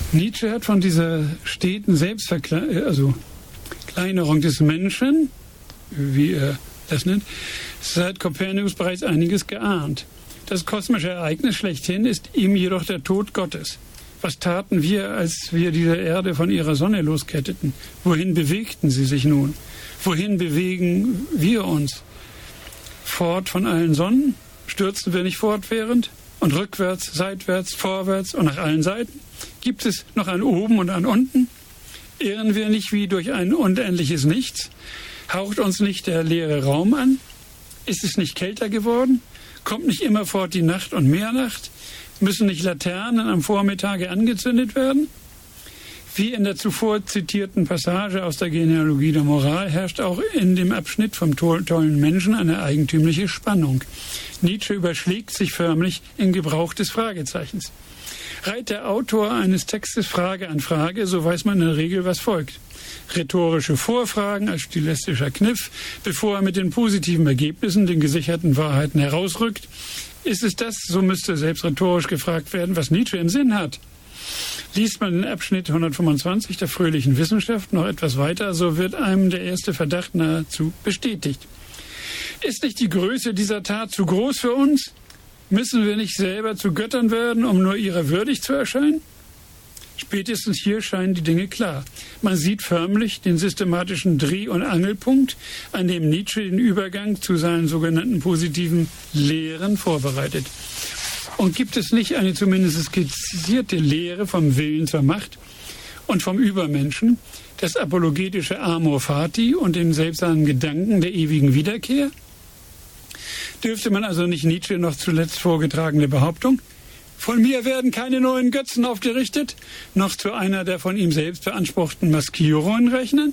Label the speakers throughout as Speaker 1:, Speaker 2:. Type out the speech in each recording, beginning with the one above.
Speaker 1: Nietzsche hat von dieser steten Kleinerung des Menschen, wie er das nennt, seit Kopernikus bereits einiges geahnt. Das kosmische Ereignis schlechthin ist ihm jedoch der Tod Gottes. Was taten wir, als wir diese Erde von ihrer Sonne losketteten? Wohin bewegten sie sich nun? Wohin bewegen wir uns? Fort von allen Sonnen? Stürzen wir nicht fortwährend? Und rückwärts, seitwärts, vorwärts und nach allen Seiten? Gibt es noch ein Oben und ein Unten? Irren wir nicht wie durch ein unendliches Nichts? Haucht uns nicht der leere Raum an? Ist es nicht kälter geworden? Kommt nicht immerfort die Nacht und Mehrnacht? Müssen nicht Laternen am Vormittage angezündet werden? Wie in der zuvor zitierten Passage aus der Genealogie der Moral herrscht auch in dem Abschnitt vom tollen Menschen eine eigentümliche Spannung. Nietzsche überschlägt sich förmlich im Gebrauch des Fragezeichens. Reiht der Autor eines Textes Frage an Frage, so weiß man in der Regel, was folgt. Rhetorische Vorfragen als stilistischer Kniff, bevor er mit den positiven Ergebnissen, den gesicherten Wahrheiten herausrückt. Ist es das, so müsste selbst rhetorisch gefragt werden, was Nietzsche im Sinn hat? Liest man den Abschnitt 125 der fröhlichen Wissenschaft noch etwas weiter, so wird einem der erste Verdacht nahezu bestätigt. Ist nicht die Größe dieser Tat zu groß für uns? Müssen wir nicht selber zu Göttern werden, um nur ihrer würdig zu erscheinen? Spätestens hier scheinen die Dinge klar. Man sieht förmlich den systematischen Dreh- und Angelpunkt, an dem Nietzsche den Übergang zu seinen sogenannten positiven Lehren vorbereitet. Und gibt es nicht eine zumindest skizzierte Lehre vom Willen zur Macht und vom Übermenschen, das apologetische Amor Fati und den seltsamen Gedanken der ewigen Wiederkehr? Dürfte man also nicht Nietzsche noch zuletzt vorgetragene Behauptung, von mir werden keine neuen Götzen aufgerichtet, noch zu einer der von ihm selbst beanspruchten Maskierungen rechnen?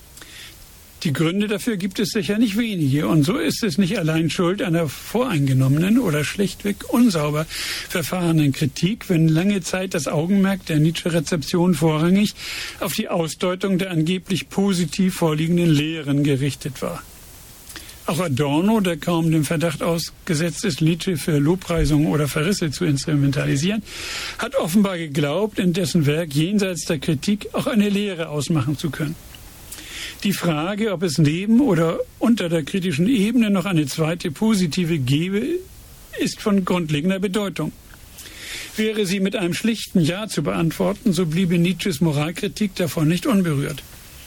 Speaker 1: Die Gründe dafür gibt es sicher nicht wenige, und so ist es nicht allein Schuld einer voreingenommenen oder schlichtweg unsauber verfahrenen Kritik, wenn lange Zeit das Augenmerk der Nietzsche-Rezeption vorrangig auf die Ausdeutung der angeblich positiv vorliegenden Lehren gerichtet war. Auch Adorno, der kaum dem Verdacht ausgesetzt ist, Nietzsche für Lobpreisungen oder Verrisse zu instrumentalisieren, hat offenbar geglaubt, in dessen Werk jenseits der Kritik auch eine Lehre ausmachen zu können. Die Frage, ob es neben oder unter der kritischen Ebene noch eine zweite positive gäbe, ist von grundlegender Bedeutung. Wäre sie mit einem schlichten Ja zu beantworten, so bliebe Nietzsches Moralkritik davon nicht unberührt.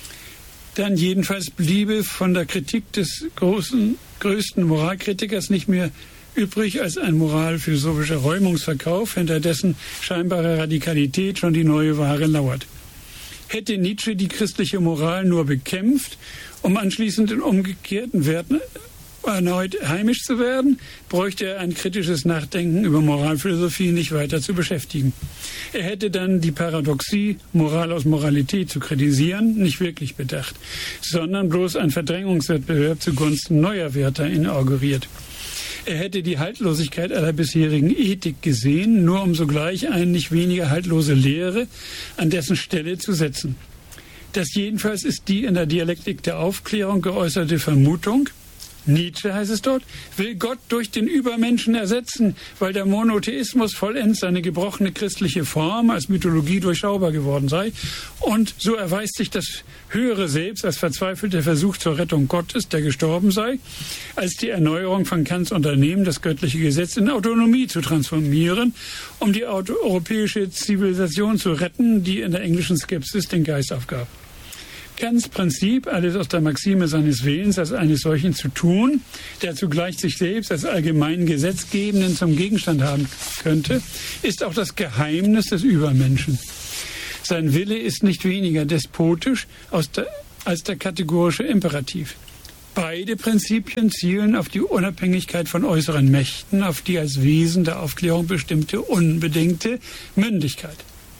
Speaker 1: Dann jedenfalls bliebe von der Kritik des größten Moralkritikers nicht mehr übrig als ein moralphilosophischer Räumungsverkauf, hinter dessen scheinbare Radikalität schon die neue Ware lauert. Hätte Nietzsche die christliche Moral nur bekämpft, um anschließend in umgekehrten Werten erneut heimisch zu werden, bräuchte er ein kritisches Nachdenken über Moralphilosophie nicht weiter zu beschäftigen. Er hätte dann die Paradoxie, Moral aus Moralität zu kritisieren, nicht wirklich bedacht, sondern bloß einen Verdrängungswettbewerb zugunsten neuer Werte inauguriert. Er hätte die Haltlosigkeit aller bisherigen Ethik gesehen, nur um sogleich eine nicht weniger haltlose Lehre an dessen Stelle zu setzen. Das jedenfalls ist die in der Dialektik der Aufklärung geäußerte Vermutung, Nietzsche, heißt es dort, will Gott durch den Übermenschen ersetzen, weil der Monotheismus vollends seine gebrochene christliche Form als Mythologie durchschaubar geworden sei. Und so erweist sich das höhere Selbst als verzweifelter Versuch zur Rettung Gottes, der gestorben sei, als die Erneuerung von Kants Unternehmen, das göttliche Gesetz in Autonomie zu transformieren, um die europäische Zivilisation zu retten, die in der englischen Skepsis den Geist aufgab. Kants Prinzip, alles aus der Maxime seines Willens als eines solchen zu tun, der zugleich sich selbst als allgemeinen Gesetzgebenden zum Gegenstand haben könnte, ist auch das Geheimnis des Übermenschen. Sein Wille ist nicht weniger despotisch als der kategorische Imperativ. Beide Prinzipien zielen auf die Unabhängigkeit von äußeren Mächten, auf die als Wesen der Aufklärung bestimmte unbedingte Mündigkeit.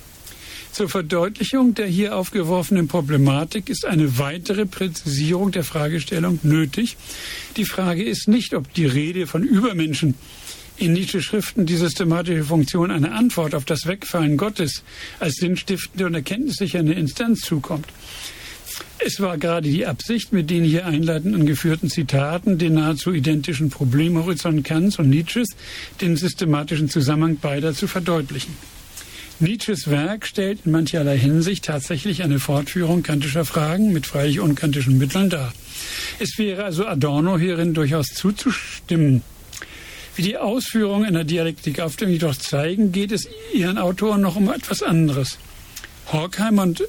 Speaker 1: Zur Verdeutlichung der hier aufgeworfenen Problematik ist eine weitere Präzisierung der Fragestellung nötig. Die Frage ist nicht, ob die Rede von Übermenschen in Nietzsches Schriften die systematische Funktion einer Antwort auf das Wegfallen Gottes als sinnstiftende und erkenntnissichernde Instanz zukommt. Es war gerade die Absicht, mit den hier einleitend angeführten Zitaten den nahezu identischen Problemhorizont Kants und Nietzsches, den systematischen Zusammenhang beider zu verdeutlichen. Nietzsches Werk stellt in mancherlei Hinsicht tatsächlich eine Fortführung kantischer Fragen mit freilich unkantischen Mitteln dar. Es wäre also Adorno hierin durchaus zuzustimmen. Wie die Ausführungen in der Dialektik aufstellen, jedoch zeigen, geht es ihren Autoren noch um etwas anderes. Horkheim und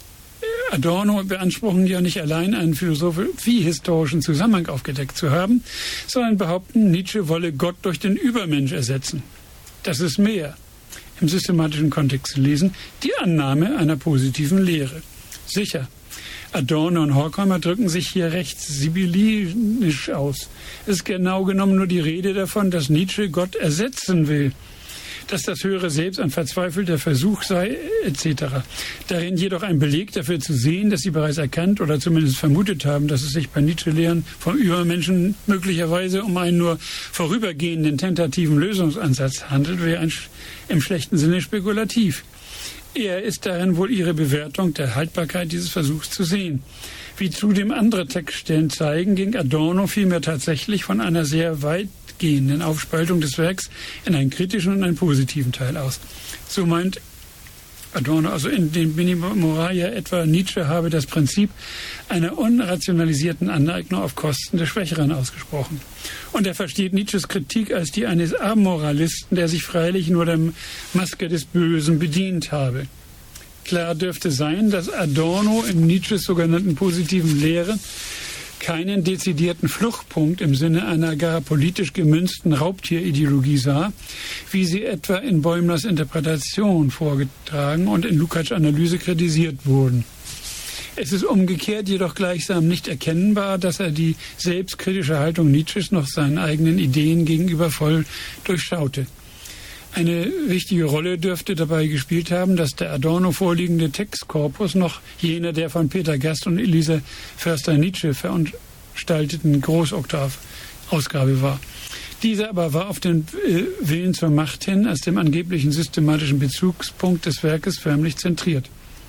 Speaker 1: Adorno beanspruchen ja nicht allein einen philosophie-historischen Zusammenhang aufgedeckt zu haben, sondern behaupten, Nietzsche wolle Gott durch den Übermensch ersetzen. Das ist mehr, im systematischen Kontext zu lesen, die Annahme einer positiven Lehre. Sicher, Adorno und Horkheimer drücken sich hier recht sibyllinisch aus. Es ist genau genommen nur die Rede davon, dass Nietzsche Gott ersetzen will, dass das höhere Selbst ein verzweifelter Versuch sei, etc. Darin jedoch ein Beleg dafür zu sehen, dass sie bereits erkannt oder zumindest vermutet haben, dass es sich bei Nietzsche-Lehren vom Übermenschen möglicherweise um einen nur vorübergehenden tentativen Lösungsansatz handelt, wäre im schlechten Sinne spekulativ. Eher ist darin wohl ihre Bewertung der Haltbarkeit dieses Versuchs zu sehen. Wie zudem andere Textstellen zeigen, ging Adorno vielmehr tatsächlich von einer sehr weitgehenden Aufspaltung des Werks in einen kritischen und einen positiven Teil aus. So meint Adorno, also in den Minimoralia etwa, Nietzsche habe das Prinzip einer unrationalisierten Aneignung auf Kosten des Schwächeren ausgesprochen. Und er versteht Nietzsches Kritik als die eines Amoralisten, der sich freilich nur der Maske des Bösen bedient habe. Klar dürfte sein, dass Adorno in Nietzsches sogenannten positiven Lehre keinen dezidierten Fluchtpunkt im Sinne einer gar politisch gemünzten Raubtierideologie sah, wie sie etwa in Bäumlers Interpretation vorgetragen und in Lukács' Analyse kritisiert wurden. Es ist umgekehrt jedoch gleichsam nicht erkennbar, dass er die selbstkritische Haltung Nietzsches noch seinen eigenen Ideen gegenüber voll durchschaute. Eine wichtige Rolle dürfte dabei gespielt haben, dass der Adorno vorliegende Textkorpus noch jener der von Peter Gast und Elise Förster-Nietzsche veranstalteten Großoktav-Ausgabe war. Diese aber war auf den Willen zur Macht hin als dem angeblichen systematischen Bezugspunkt des Werkes förmlich zentriert.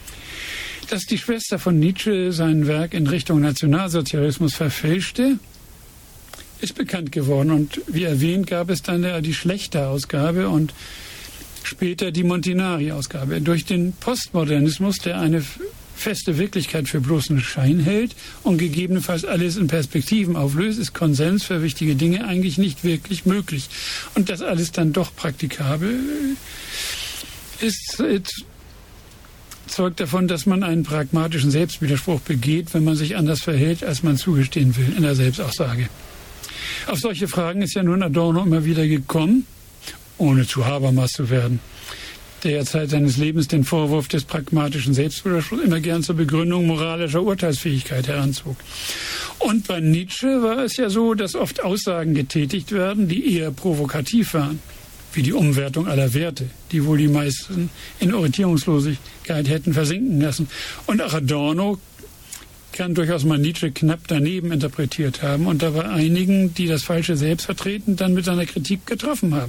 Speaker 1: Dass die Schwester von Nietzsche sein Werk in Richtung Nationalsozialismus verfälschte, ist bekannt geworden. Und wie erwähnt, gab es dann die schlechte Ausgabe und später die Montinari-Ausgabe. Durch den Postmodernismus, der eine feste Wirklichkeit für bloßen Schein hält und gegebenenfalls alles in Perspektiven auflöst, ist Konsens für wichtige Dinge eigentlich nicht wirklich möglich. Und das alles dann doch praktikabel ist, zeugt davon, dass man einen pragmatischen Selbstwiderspruch begeht, wenn man sich anders verhält, als man zugestehen will in der Selbstaussage. Auf solche Fragen ist ja nun Adorno immer wieder gekommen, ohne zu Habermas zu werden, der ja Zeit seines Lebens den Vorwurf des pragmatischen Selbstwiderspruchs immer gern zur Begründung moralischer Urteilsfähigkeit heranzog. Und bei Nietzsche war es ja so, dass oft Aussagen getätigt werden, die eher provokativ waren, wie die Umwertung aller Werte, die wohl die meisten in Orientierungslosigkeit hätten versinken lassen. Und auch Adorno kann durchaus mal Nietzsche knapp daneben interpretiert haben und dabei einigen, die das falsche Selbst vertreten, dann mit seiner Kritik getroffen haben.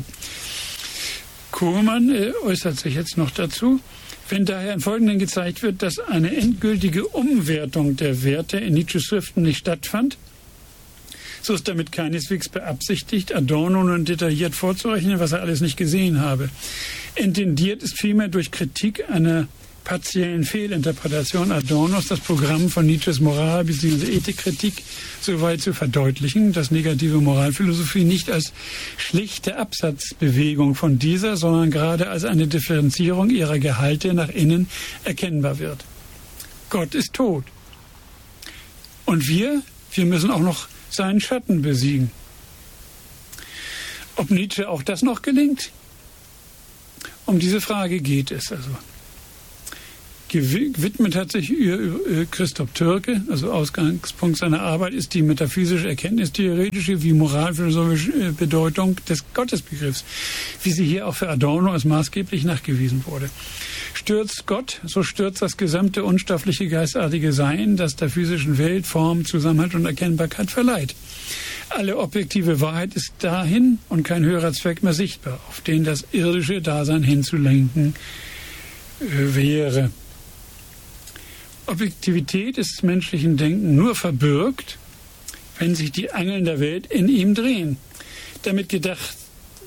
Speaker 1: Kuhlmann äußert sich jetzt noch dazu. Wenn daher im Folgenden gezeigt wird, dass eine endgültige Umwertung der Werte in Nietzsches Schriften nicht stattfand, so ist damit keineswegs beabsichtigt, Adorno nun detailliert vorzurechnen, was er alles nicht gesehen habe. Intendiert ist vielmehr durch Kritik einer partiellen Fehlinterpretation Adornos das Programm von Nietzsches Moral- bzw. Ethikkritik soweit zu verdeutlichen, dass negative Moralphilosophie nicht als schlichte Absatzbewegung von dieser, sondern gerade als eine Differenzierung ihrer Gehalte nach innen erkennbar wird. Gott ist tot. Und wir müssen auch noch seinen Schatten besiegen. Ob Nietzsche auch das noch gelingt? Um diese Frage geht es also. Gewidmet hat sich Christoph Türke, also Ausgangspunkt seiner Arbeit ist die metaphysische, erkenntnistheoretische wie moralphilosophische Bedeutung des Gottesbegriffs, wie sie hier auch für Adorno als maßgeblich nachgewiesen wurde. Stürzt Gott, so stürzt das gesamte unstoffliche geistartige Sein, das der physischen Welt Form, Zusammenhalt und Erkennbarkeit verleiht. Alle objektive Wahrheit ist dahin und kein höherer Zweck mehr sichtbar, auf den das irdische Dasein hinzulenken wäre. Objektivität des menschlichen Denken nur verbirgt, wenn sich die Angeln der Welt in ihm drehen. Damit gedacht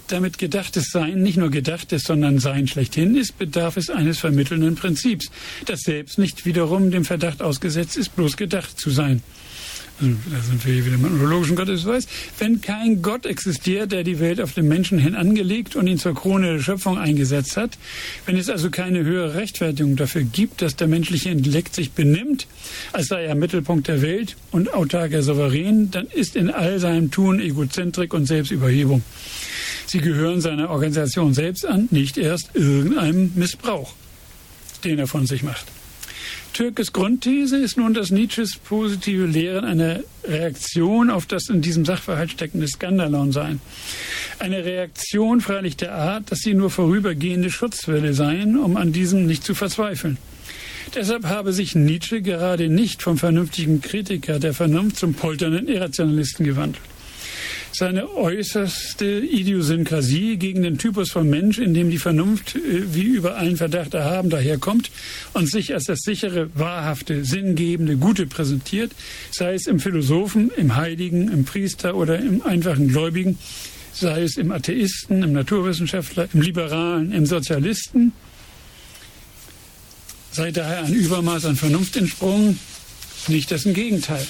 Speaker 1: damit gedachtes Sein nicht nur gedachtes, sondern Sein schlechthin ist, bedarf es eines vermittelnden Prinzips, das selbst nicht wiederum dem Verdacht ausgesetzt ist, bloß gedacht zu sein. Also, da sind wir hier wieder im ontologischen Gottesbeweis. Wenn kein Gott existiert, der die Welt auf den Menschen hin angelegt und ihn zur Krone der Schöpfung eingesetzt hat, wenn es also keine höhere Rechtfertigung dafür gibt, dass der menschliche Intellekt sich benimmt, als sei er Mittelpunkt der Welt und autarker Souverän, dann ist in all seinem Tun Egozentrik und Selbstüberhebung. Sie gehören seiner Organisation selbst an, nicht erst irgendeinem Missbrauch, den er von sich macht. Türkes Grundthese ist nun, dass Nietzsches positive Lehren eine Reaktion auf das in diesem Sachverhalt steckende Skandalon seien. Eine Reaktion freilich der Art, dass sie nur vorübergehende Schutzwelle seien, um an diesem nicht zu verzweifeln. Deshalb habe sich Nietzsche gerade nicht vom vernünftigen Kritiker der Vernunft zum polternden Irrationalisten gewandelt. Seine äußerste Idiosynkrasie gegen den Typus von Mensch, in dem die Vernunft wie über allen Verdacht erhaben daherkommt und sich als das sichere, wahrhafte, sinngebende Gute präsentiert, sei es im Philosophen, im Heiligen, im Priester oder im einfachen Gläubigen, sei es im Atheisten, im Naturwissenschaftler, im Liberalen, im Sozialisten, sei daher ein Übermaß an Vernunft entsprungen, nicht dessen Gegenteil.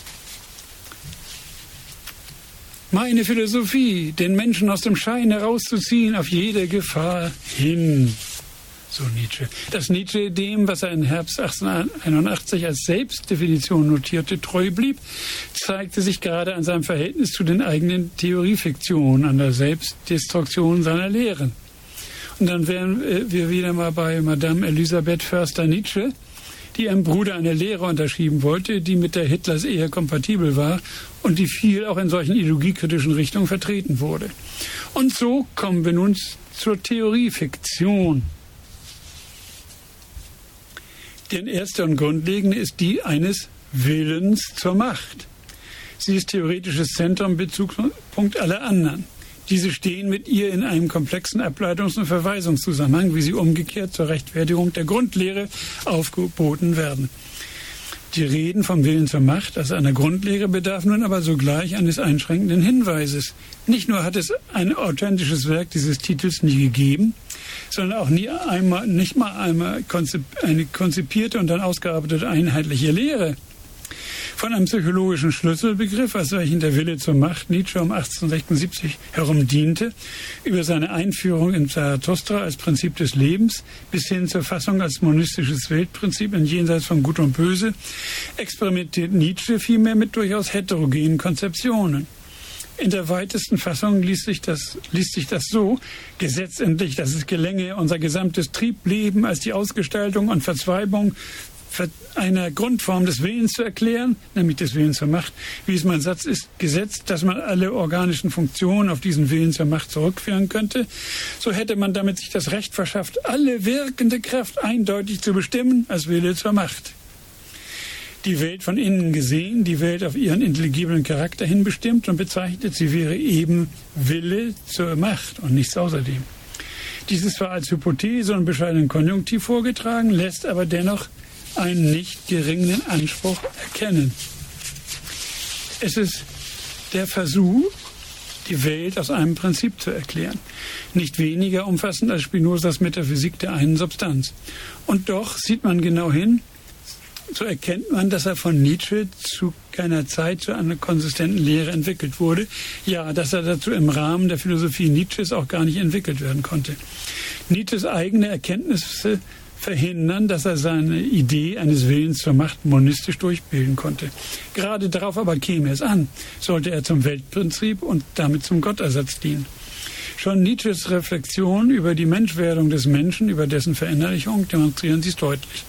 Speaker 1: Meine Philosophie, den Menschen aus dem Schein herauszuziehen, auf jede Gefahr hin. So Nietzsche. Dass Nietzsche dem, was er im Herbst 1881 als Selbstdefinition notierte, treu blieb, zeigte sich gerade an seinem Verhältnis zu den eigenen Theoriefiktionen, an der Selbstdestruktion seiner Lehren. Und dann wären wir wieder mal bei Madame Elisabeth Förster-Nietzsche, die ihrem Bruder eine Lehre unterschieben wollte, die mit der Hitlers Ehe kompatibel war und die viel auch in solchen ideologiekritischen Richtungen vertreten wurde. Und so kommen wir nun zur Theoriefiktion. Denn erste und grundlegende ist die eines Willens zur Macht. Sie ist theoretisches Zentrum, Bezugspunkt aller anderen. Diese stehen mit ihr in einem komplexen Ableitungs- und Verweisungszusammenhang, wie sie umgekehrt zur Rechtfertigung der Grundlehre aufgeboten werden. Die Reden vom Willen zur Macht als einer Grundlehre bedarf nun aber sogleich eines einschränkenden Hinweises. Nicht nur hat es ein authentisches Werk dieses Titels nie gegeben, sondern auch nicht mal einmal eine konzipierte und dann ausgearbeitete einheitliche Lehre. Von einem psychologischen Schlüsselbegriff, als welchen der Wille zur Macht Nietzsche um 1876 herum diente, über seine Einführung in Zarathustra als Prinzip des Lebens bis hin zur Fassung als monistisches Weltprinzip in Jenseits von Gut und Böse, experimentiert Nietzsche vielmehr mit durchaus heterogenen Konzeptionen. In der weitesten Fassung liest sich das so, gesetzendlich, dass es gelänge, unser gesamtes Triebleben als die Ausgestaltung und Verzweibung einer Grundform des Willens zu erklären, nämlich des Willens zur Macht, wie es mein Satz ist, gesetzt, dass man alle organischen Funktionen auf diesen Willen zur Macht zurückführen könnte, so hätte man damit sich das Recht verschafft, alle wirkende Kraft eindeutig zu bestimmen als Wille zur Macht. Die Welt von innen gesehen, die Welt auf ihren intelligiblen Charakter hin bestimmt und bezeichnet, sie wäre eben Wille zur Macht und nichts außerdem. Dieses zwar als Hypothese und bescheidenen Konjunktiv vorgetragen, lässt aber dennoch einen nicht geringen Anspruch erkennen. Es ist der Versuch, die Welt aus einem Prinzip zu erklären. Nicht weniger umfassend als Spinozas Metaphysik der einen Substanz. Und doch sieht man genau hin, so erkennt man, dass er von Nietzsche zu keiner Zeit zu einer konsistenten Lehre entwickelt wurde. Ja, dass er dazu im Rahmen der Philosophie Nietzsches auch gar nicht entwickelt werden konnte. Nietzsches eigene Erkenntnisse verhindern, dass er seine Idee eines Willens zur Macht monistisch durchbilden konnte. Gerade darauf aber käme es an, sollte er zum Weltprinzip und damit zum Gottersatz dienen. Schon Nietzsches Reflexion über die Menschwerdung des Menschen, über dessen Verinnerlichung, demonstrieren sie es deutlich.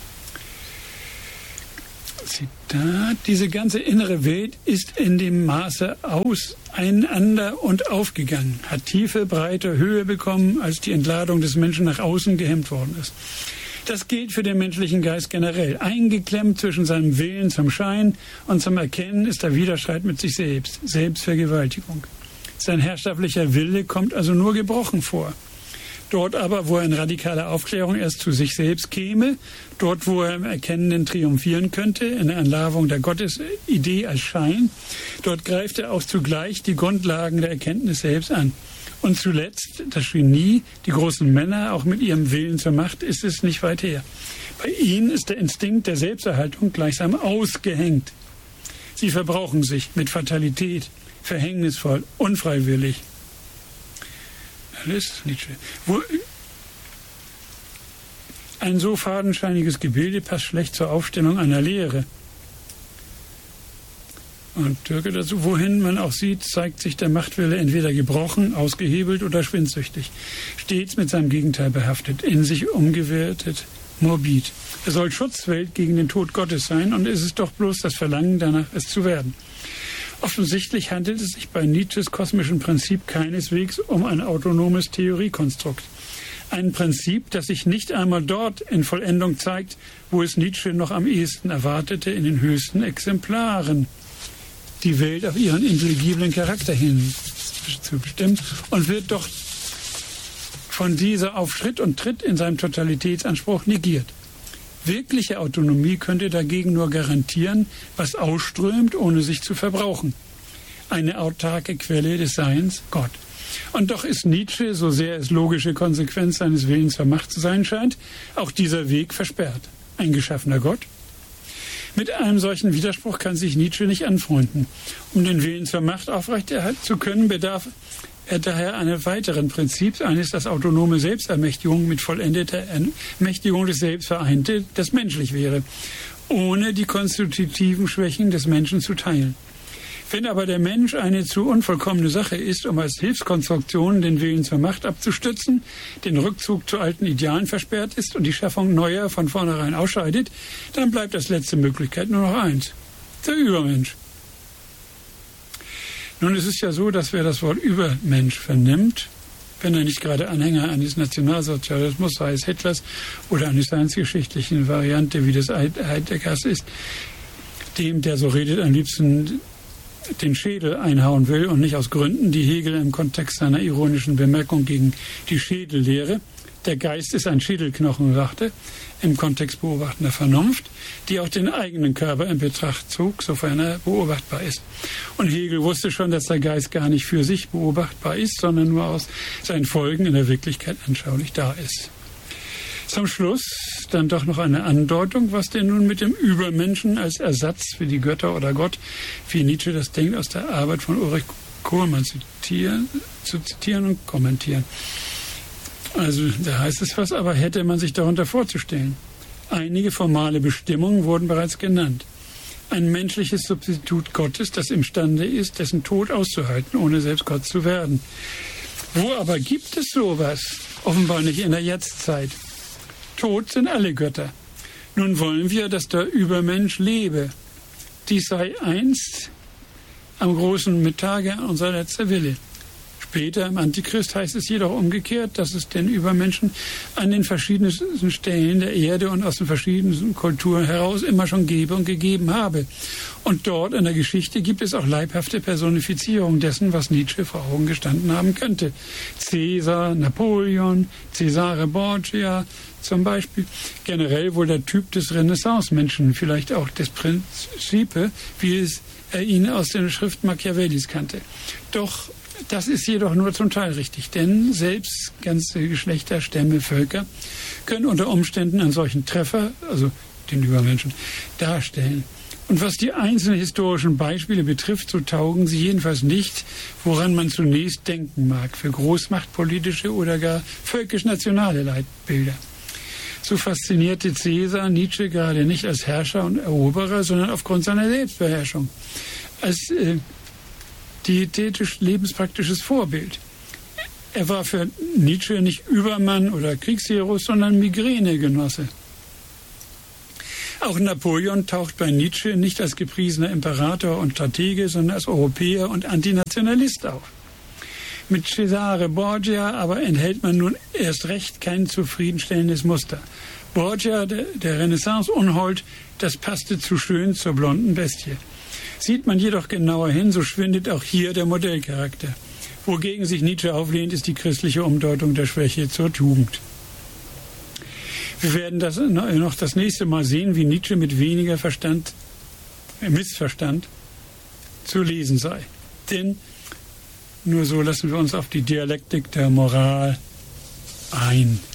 Speaker 1: Zitat: Diese ganze innere Welt ist in dem Maße auseinander und aufgegangen, hat Tiefe, Breite, Höhe bekommen, als die Entladung des Menschen nach außen gehemmt worden ist. Das gilt für den menschlichen Geist generell. Eingeklemmt zwischen seinem Willen zum Schein und zum Erkennen ist der Widerstreit mit sich selbst, Selbstvergewaltigung. Sein herrschaftlicher Wille kommt also nur gebrochen vor. Dort aber, wo er in radikaler Aufklärung erst zu sich selbst käme, dort, wo er im Erkennenden triumphieren könnte, in der Entlarvung der Gottesidee als Schein, dort greift er auch zugleich die Grundlagen der Erkenntnis selbst an. Und zuletzt das Genie, die großen Männer, auch mit ihrem Willen zur Macht, ist es nicht weit her. Bei ihnen ist der Instinkt der Selbsterhaltung gleichsam ausgehängt. Sie verbrauchen sich mit Fatalität, verhängnisvoll, unfreiwillig. Das ist Nietzsche. Ein so fadenscheiniges Gebilde passt schlecht zur Aufstellung einer Lehre. Und Türke dazu, wohin man auch sieht, zeigt sich der Machtwille entweder gebrochen, ausgehebelt oder schwindsüchtig. Stets mit seinem Gegenteil behaftet, in sich umgewertet, morbid. Er soll Schutzwelt gegen den Tod Gottes sein und es ist doch bloß das Verlangen danach, es zu werden. Offensichtlich handelt es sich bei Nietzsches kosmischen Prinzip keineswegs um ein autonomes Theoriekonstrukt. Ein Prinzip, das sich nicht einmal dort in Vollendung zeigt, wo es Nietzsche noch am ehesten erwartete, in den höchsten Exemplaren. Die Welt auf ihren intelligiblen Charakter hin zu bestimmen und wird doch von dieser auf Schritt und Tritt in seinem Totalitätsanspruch negiert. Wirkliche Autonomie könnte dagegen nur garantieren, was ausströmt, ohne sich zu verbrauchen. Eine autarke Quelle des Seins, Gott. Und doch ist Nietzsche, so sehr es logische Konsequenz seines Willens zur Macht zu sein scheint, auch dieser Weg versperrt. Ein geschaffener Gott? Mit einem solchen Widerspruch kann sich Nietzsche nicht anfreunden. Um den Willen zur Macht aufrechterhalten zu können, bedarf er daher eines weiteren Prinzips, eines, das autonome Selbstermächtigung mit vollendeter Ermächtigung des Selbst vereinte, das menschlich wäre, ohne die konstitutiven Schwächen des Menschen zu teilen. Wenn aber der Mensch eine zu unvollkommene Sache ist, um als Hilfskonstruktion den Willen zur Macht abzustützen, den Rückzug zu alten Idealen versperrt ist und die Schaffung neuer von vornherein ausscheidet, dann bleibt als letzte Möglichkeit nur noch eins: der Übermensch. Nun, es ist ja so, dass wer das Wort Übermensch vernimmt, wenn er nicht gerade Anhänger eines Nationalsozialismus, sei es Hitlers, oder einer science-geschichtlichen Variante, wie das Heideggers ist, dem, der so redet, am liebsten den Schädel einhauen will und nicht aus Gründen, die Hegel im Kontext seiner ironischen Bemerkung gegen die Schädellehre, der Geist ist ein Schädelknochen, sagte, im Kontext beobachtender Vernunft, die auch den eigenen Körper in Betracht zog, sofern er beobachtbar ist. Und Hegel wusste schon, dass der Geist gar nicht für sich beobachtbar ist, sondern nur aus seinen Folgen in der Wirklichkeit anschaulich da ist. Zum Schluss dann doch noch eine Andeutung, was denn nun mit dem Übermenschen als Ersatz für die Götter oder Gott, wie Nietzsche das denkt, aus der Arbeit von Ulrich Kohlmann zu zitieren und kommentieren. Also da heißt es was, aber hätte man sich darunter vorzustellen. Einige formale Bestimmungen wurden bereits genannt. Ein menschliches Substitut Gottes, das imstande ist, dessen Tod auszuhalten, ohne selbst Gott zu werden. Wo aber gibt es sowas? Offenbar nicht in der Jetztzeit. Tot sind alle Götter. Nun wollen wir, dass der Übermensch lebe. Dies sei einst am großen Mittage unser letzter Wille. Später im Antichrist heißt es jedoch umgekehrt, dass es den Übermenschen an den verschiedensten Stellen der Erde und aus den verschiedensten Kulturen heraus immer schon gebe und gegeben habe. Und dort in der Geschichte gibt es auch leibhafte Personifizierung dessen, was Nietzsche vor Augen gestanden haben könnte. Caesar, Napoleon, Cesare Borgia zum Beispiel. Generell wohl der Typ des Renaissance-Menschen, vielleicht auch des Prinzipe, wie er ihn aus den Schriften Machiavellis kannte. Doch das ist jedoch nur zum Teil richtig, denn selbst ganze Geschlechter, Stämme, Völker können unter Umständen einen solchen Treffer, also den Übermenschen, darstellen. Und was die einzelnen historischen Beispiele betrifft, so taugen sie jedenfalls nicht, woran man zunächst denken mag, für großmachtpolitische oder gar völkisch-nationale Leitbilder. So faszinierte Caesar Nietzsche gerade nicht als Herrscher und Eroberer, sondern aufgrund seiner Selbstbeherrschung, als diätetisch lebenspraktisches Vorbild. Er war für Nietzsche nicht Übermann oder Kriegshero, sondern Migränegenosse. Auch Napoleon taucht bei Nietzsche nicht als gepriesener Imperator und Stratege, sondern als Europäer und Antinationalist auf. Mit Cesare Borgia aber enthält man nun erst recht kein zufriedenstellendes Muster. Borgia, der Renaissance-Unhold, das passte zu schön zur blonden Bestie. Sieht man jedoch genauer hin, so schwindet auch hier der Modellcharakter. Wogegen sich Nietzsche auflehnt, ist die christliche Umdeutung der Schwäche zur Tugend. Wir werden das noch das nächste Mal sehen, wie Nietzsche mit weniger Missverstand zu lesen sei. Denn Nur so lassen wir uns auf die Dialektik der Moral ein.